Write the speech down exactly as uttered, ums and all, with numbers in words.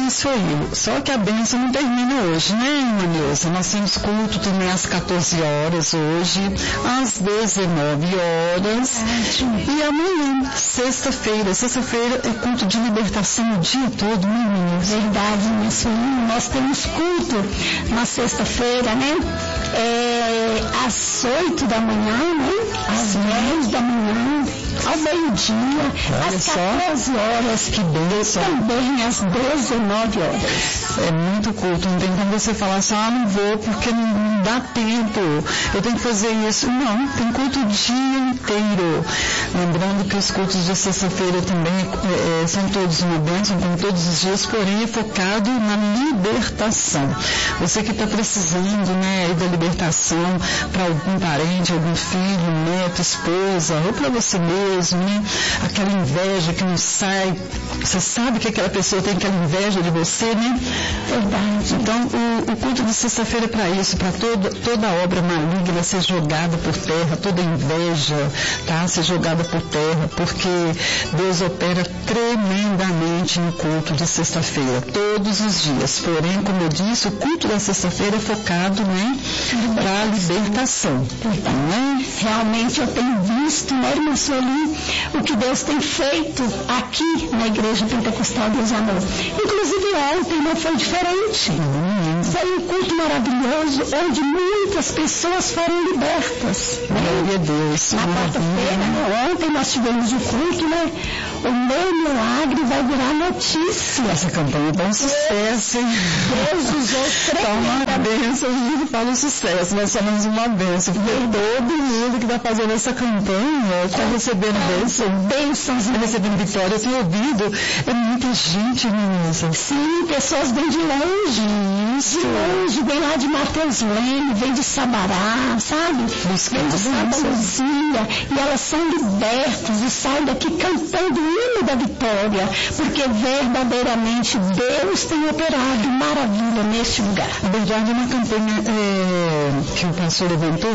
isso aí. Só que a bênção não termina hoje, né, irmã Neuza? Nós temos culto também às catorze horas hoje, às dezenove horas. E amanhã, sexta-feira. Sexta-feira é culto de libertação o dia todo, né, irmã? Verdade, minha senhora. Nós temos culto na sexta-feira, né? É, às oito da manhã, né? Às dez da manhã, ao meio-dia, às quatorze horas, que bênção. E também às dezenove horas. É muito culto, não tem como você falar assim, ah, não vou porque não, não dá tempo, eu tenho que fazer isso. Não, tem culto o dia inteiro. Lembrando que os cultos de sexta-feira também é, são todos uma bênção, como todos os dias, porém é focado na libertação. Você que está precisando, né, da libertação para algum parente, algum filho, neto, esposa, ou para você mesmo, né? Aquela inveja que não sai, você sabe que aquela pessoa tem aquela inveja de você, né? Verdade. Então o, o culto de sexta-feira é para isso, para toda, toda obra maligna ser jogada por terra, toda inveja, tá? Ser jogada por terra, porque Deus opera tremendamente no culto de sexta-feira, todos os dias. Porém, como eu disse, o culto da sexta-feira é focado, né, para a libertação. Né? Realmente eu tenho visto, né, irmã Sueli, o que Deus tem feito aqui na Igreja Pentecostal Deus Amor. Inclusive ontem não foi diferente. Uhum. Foi um culto maravilhoso, onde muitas pessoas foram libertas. Glória a Deus. Na quarta-feira, né, ontem nós tivemos o culto, né? O meu milagre vai virar notícia. Essa campanha é um sucesso, hein? Deus usou três. Tá uma bênção, a gente fala o sucesso, nós somos uma bênção. Porque todo mundo que está fazendo essa campanha está recebendo bênção. Bênçãos. Está recebendo vitória. Eu tenho ouvido, é muita gente, menina. Sim, pessoas vêm de longe. Isso. De longe, vem lá de Mateus Leme, vem de Sabará, sabe? Busca vem de Santa Luzia. E elas são libertas e saem daqui cantando o hino da vitória. Porque verdadeiramente Deus tem operado maravilha neste lugar. Na verdade, uma campanha é, que o pastor levantou